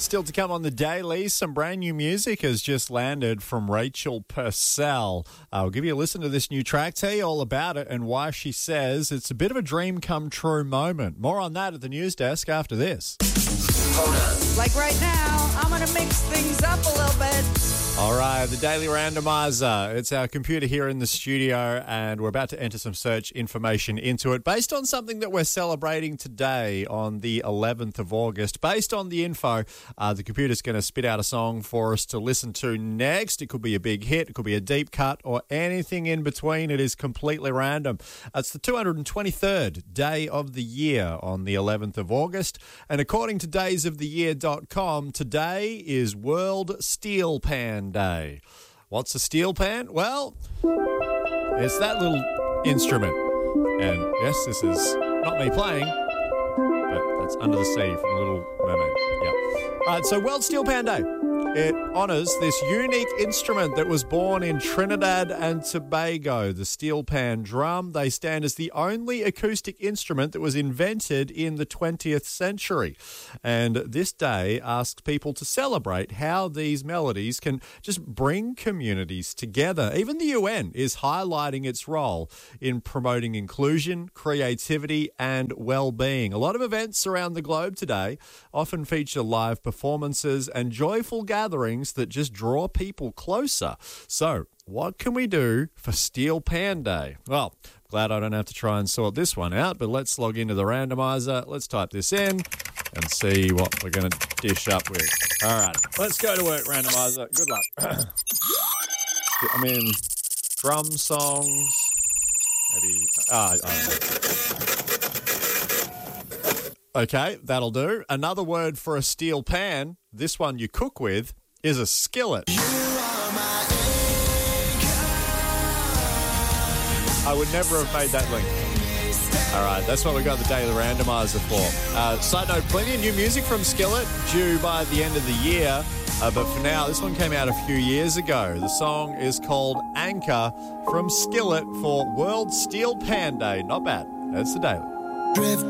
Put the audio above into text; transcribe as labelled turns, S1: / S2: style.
S1: Still to come on the daily, some brand new music has just landed from Rachel Purcell. I'll give you a listen to this new track, tell you all about it and why she says it's a bit of a dream come true moment. More on that at the news desk after this.
S2: Hold on.
S3: Like right now, I'm going to mix things up a little bit.
S1: All right, the Daily Randomizer. It's our computer here in the studio, and we're about to enter some search information into it based on something that we're celebrating today on the 11th of August. Based on the info, the computer's going to spit out a song for us to listen to next. It could be a big hit, it could be a deep cut, or anything in between. It is completely random. It's the 223rd day of the year on the 11th of August, and according to daysoftheyear.com, today is World Steel Pan Day. What's a steel pan? Well, it's that little instrument. And yes, this is not me playing, but that's Under the Sea from Little Mermaid. Yeah. All right, so World Steel Pan Day. It honours this unique instrument that was born in Trinidad and Tobago, the steel pan drum. They stand as the only acoustic instrument that was invented in the 20th century. And this day asks people to celebrate how these melodies can just bring communities together. Even the UN is highlighting its role in promoting inclusion, creativity, and well-being. A lot of events around the globe today often feature live performances and joyful gatherings that just draw people closer. So, what can we do for Steel Pan Day? Well, glad I don't have to try and sort this one out, but let's log into the randomizer. Let's type this in and see what we're going to dish up with. All right, let's go to work, randomizer. Good luck. I mean, drum songs, maybe... Okay, that'll do. Another word for a steel pan, this one you cook with, is a skillet. I would never have made that link. All right, that's what we got the Daily Randomizer for. Side note, plenty of new music from Skillet due by the end of the year. But for now, this one came out a few years ago. The song is called Anchor from Skillet for World Steel Pan Day. Not bad. That's the Daily.
S2: Drift